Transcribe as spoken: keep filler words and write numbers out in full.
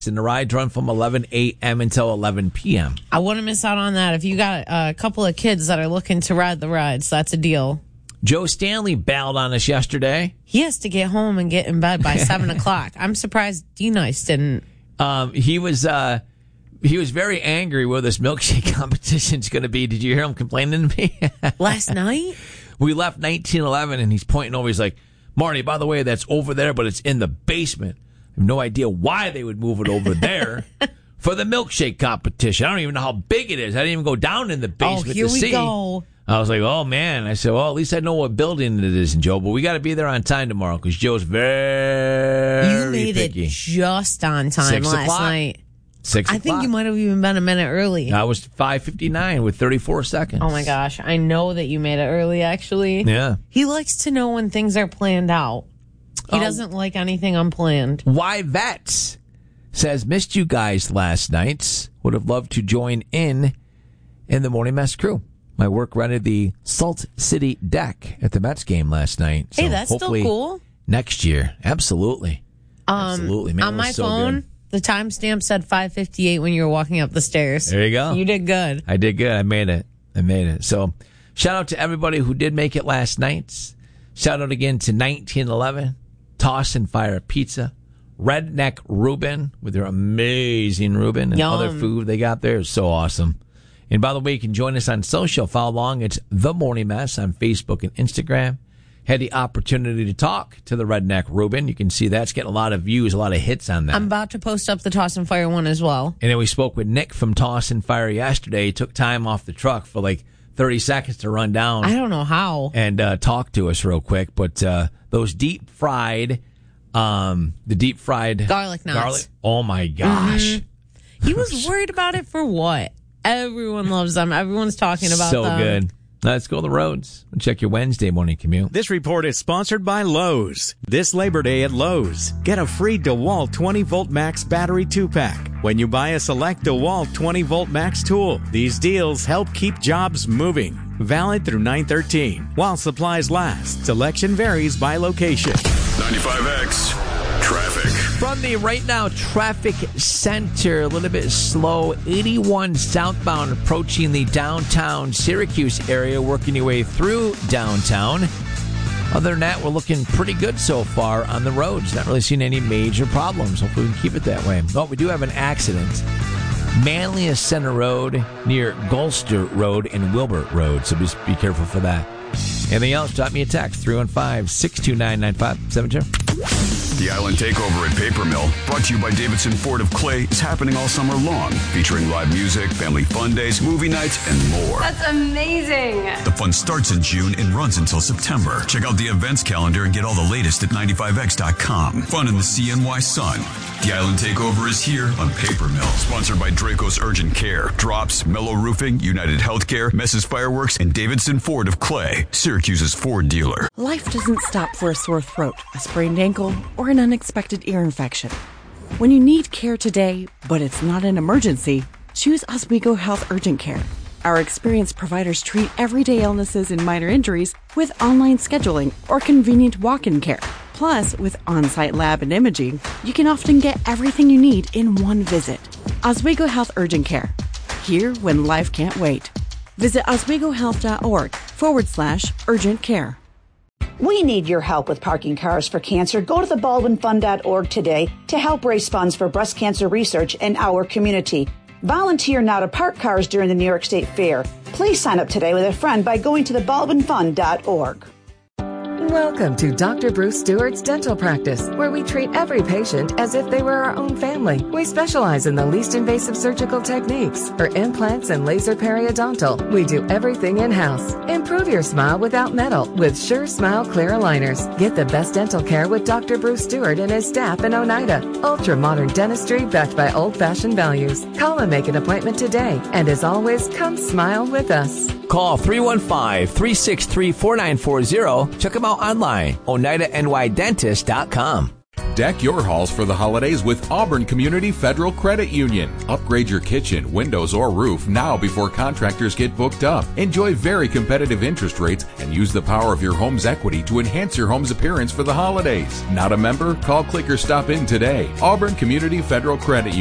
And the ride run from eleven a.m. until eleven p.m. I wouldn't miss out on that. If you got a couple of kids that are looking to ride the rides, that's a deal. Joe Stanley bailed on us yesterday. He has to get home and get in bed by seven o'clock. I'm surprised D-Nice didn't. Um, he was uh, he was very angry where this milkshake competition's going to be. Did you hear him complaining to me? Last night? We left nineteen eleven, and he's pointing over. He's like, Marty, by the way, that's over there, but it's in the basement. I have no idea why they would move it over there for the milkshake competition. I don't even know how big it is. I didn't even go down in the basement oh, here to we see. Go. I was like, oh, man. I said, well, at least I know what building it is, Joe, but we got to be there on time tomorrow because Joe's very You made picky. it just on time Six last o'clock. night. Six I o'clock. think you might have even been a minute early. I was five fifty-nine with thirty-four seconds. Oh, my gosh. I know that you made it early, actually. Yeah. He likes to know when things are planned out. He Oh. doesn't like anything unplanned. Why Vets says, missed you guys last night. Would have loved to join in in the Morning Mess crew. My work rented the Salt City deck at the Mets game last night. So Hey, that's still hopefully cool. Next year. Absolutely. Um, Absolutely. Man, on it my was so phone, good. the timestamp said five fifty-eight when you were walking up the stairs. There you go. You did good. I did good. I made it. I made it. So shout out to everybody who did make it last night. Shout out again to nineteen eleven, Toss and Fire Pizza, Redneck Reuben with their amazing Reuben and Yum. other food they got there. It's so awesome. And by the way, you can join us on social. Follow along. It's The Morning Mess on Facebook and Instagram. Had the opportunity to talk to the Redneck Reuben. You can see that's getting a lot of views, a lot of hits on that. I'm about to post up the Toss and Fire one as well. And then we spoke with Nick from Toss and Fire yesterday. He took time off the truck for like thirty seconds to run down. I don't know how. And uh, talk to us real quick. But uh, those deep fried, um, the deep fried Garlic nuts. Garlic. Oh my gosh. Mm-hmm. He was worried about it for what? Everyone loves them. Everyone's talking about so them. So good. Let's go the roads and check your Wednesday morning commute. This report is sponsored by Lowe's. This Labor Day at Lowe's, get a free DeWalt twenty volt max battery two pack when you buy a select DeWalt twenty volt max tool. These deals help keep jobs moving. Valid through nine thirteen. While supplies last, selection varies by location. ninety-five X traffic. From the Right Now Traffic Center, a little bit slow. eighty-one southbound approaching the downtown Syracuse area, working your way through downtown. Other than that, we're looking pretty good so far on the roads. Not really seeing any major problems. Hopefully we can keep it that way. Oh, we do have an accident. Manlius Center Road near Gulster Road and Wilbur Road, so just be careful for that. Anything else, drop me a text, three one five, six two nine, nine five seven zero. The Island Takeover at Paper Mill, brought to you by Davidson Ford of Clay, is happening all summer long, featuring live music, family fun days, movie nights, and more. That's amazing. The fun starts in June and runs until September. Check out the events calendar and get all the latest at ninety-five X dot com. Fun in the C N Y sun. The Island Takeover is here on Paper Mill. Sponsored by Draco's Urgent Care, Drops, Mellow Roofing, United Healthcare, Messes Fireworks, and Davidson Ford of Clay, Syracuse's Ford dealer. Life doesn't stop for a sore throat, a sprained ankle, or an unexpected ear infection. When you need care today, but it's not an emergency, choose Oswego Health Urgent Care. Our experienced providers treat everyday illnesses and minor injuries with online scheduling or convenient walk-in care. Plus, with on-site lab and imaging, you can often get everything you need in one visit. Oswego Health Urgent Care. Here when life can't wait. Visit oswegohealth.org forward slash urgent care. We need your help with parking cars for cancer. Go to the baldwin fund dot org today to help raise funds for breast cancer research in our community. Volunteer now to park cars during the New York State Fair. Please sign up today with a friend by going to the baldwin fund dot org. Welcome to Doctor Bruce Stewart's Dental Practice, where we treat every patient as if they were our own family. We specialize in the least invasive surgical techniques for implants and laser periodontal. We do everything in-house. Improve your smile without metal with Sure Smile Clear Aligners. Get the best dental care with Doctor Bruce Stewart and his staff in Oneida. Ultra-modern dentistry backed by old-fashioned values. Call and make an appointment today. And as always, come smile with us. Call three one five, three six three, four nine four zero. Check them out online, oneida n y dentist dot com. Deck your halls for the holidays with Auburn Community Federal Credit Union. Upgrade your kitchen, windows, or roof now before contractors get booked up. Enjoy very competitive interest rates and use the power of your home's equity to enhance your home's appearance for the holidays. Not a member? Call, click, or stop in today. Auburn Community Federal Credit Union.